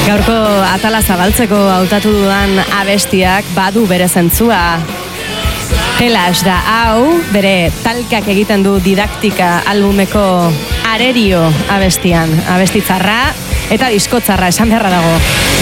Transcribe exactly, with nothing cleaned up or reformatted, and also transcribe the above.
Gaurko atala zabaltzeko hautatu dudan abestiak badu bere zentzua. Pelax da hau, bere talkak egiten du didaktika albumeko arerio abestian. Abestitzarra eta diskotzarra esan beharra dago.